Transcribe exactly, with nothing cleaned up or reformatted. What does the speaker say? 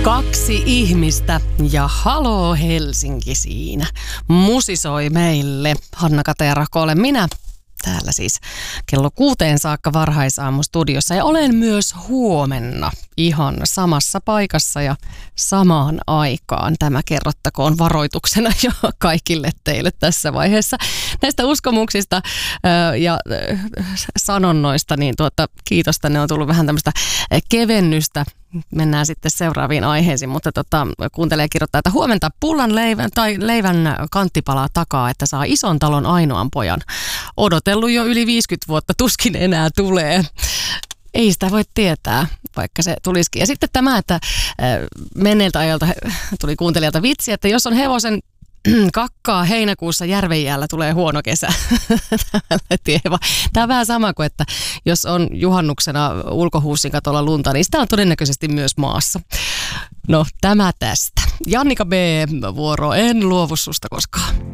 Kaksi ihmistä ja haloo Helsinki siinä. Musisoi meille. Hanna Kateerako olen minä. Täällä siis kello kuuteen saakka varhaisaamu-studiossa ja olen myös huomenna ihan samassa paikassa ja samaan aikaan. Tämä kerrottakoon varoituksena jo kaikille teille tässä vaiheessa. Näistä uskomuksista ja sanonnoista, niin tuota, kiitos, tänne on tullut vähän tämmöistä kevennystä. Mennään sitten seuraaviin aiheisiin, mutta tota, kuuntelee kirjoittaa, että huomenta pullan leivän tai leivän kanttipalaa takaa, että saa ison talon ainoan pojan. Odotellut jo yli viisikymmentä vuotta, tuskin enää tulee. Ei sitä voi tietää, vaikka se tulisikin. Ja sitten tämä, että menneeltä ajalta tuli kuuntelijalta vitsi, että jos on hevosen kakkaa heinäkuussa järvenjäällä, tulee huono kesä. Tämä on vähän sama kuin, että jos on juhannuksena ulkohuussin katolla lunta, niin sitä on todennäköisesti myös maassa. No, tämä tästä. Jannika B. vuoro, en luovu susta koskaan.